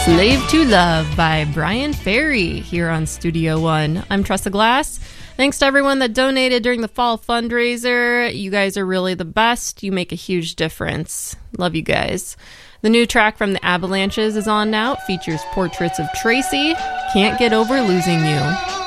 Slave to Love by Brian Ferry here on Studio One. I'm Tressa Glass. Thanks to everyone that donated during the fall fundraiser. You guys are really the best. You make a huge difference. Love you guys. The new track from the Avalanches is on now. It features portraits of Tracy. Can't Get Over Losing You.